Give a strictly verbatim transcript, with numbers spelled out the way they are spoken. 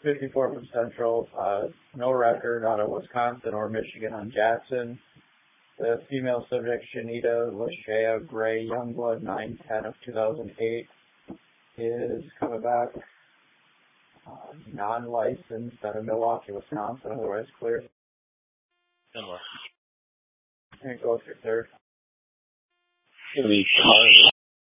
fifty-four from Central, uh, no record out of Wisconsin or Michigan on Jackson. The female subject, Shanita Lashea Gray Youngblood, nine ten of two thousand eight, is coming back uh, non-licensed out of Milwaukee, Wisconsin, otherwise clear. Similar. And go through third. It's going to be